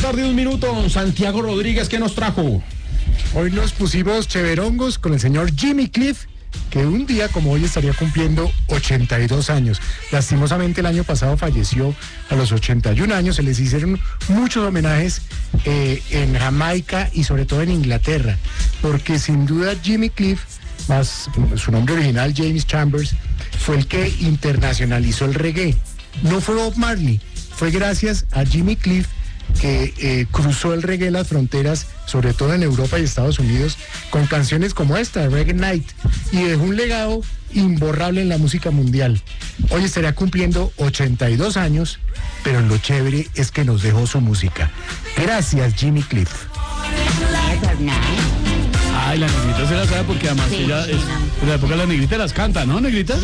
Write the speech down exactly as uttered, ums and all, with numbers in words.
tarde, un minuto. Santiago Rodríguez, ¿qué nos trajo? Hoy nos pusimos cheverongos con el señor Jimmy Cliff, que un día como hoy estaría cumpliendo ochenta y dos años. Lastimosamente el año pasado falleció a los ochenta y un años. Se les hicieron muchos homenajes eh, en Jamaica y sobre todo en Inglaterra, porque sin duda Jimmy Cliff, más su nombre original James Chambers, fue el que internacionalizó el reggae. No fue Bob Marley, fue gracias a Jimmy Cliff que eh, cruzó el reggae las fronteras, sobre todo en Europa y Estados Unidos, con canciones como esta, Reggae Night, y dejó un legado imborrable en la música mundial. Hoy estaría cumpliendo ochenta y dos años, pero lo chévere es que nos dejó su música. Gracias, Jimmy Cliff. Ay, la negrita se la sabe porque además Sí, ella sí, es no. de la época de la negrita las canta, ¿no, negrita?